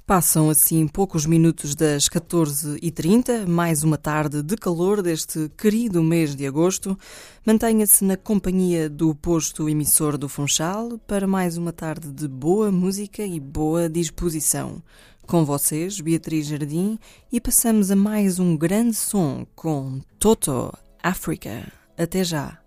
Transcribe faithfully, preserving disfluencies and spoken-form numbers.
Passam assim poucos minutos das catorze e trinta, mais uma tarde de calor deste querido mês de agosto. Mantenha-se na companhia do posto emissor do Funchal para mais uma tarde de boa música e boa disposição. Com vocês, Beatriz Jardim, e passamos a mais um grande som com Toto, África. Até já!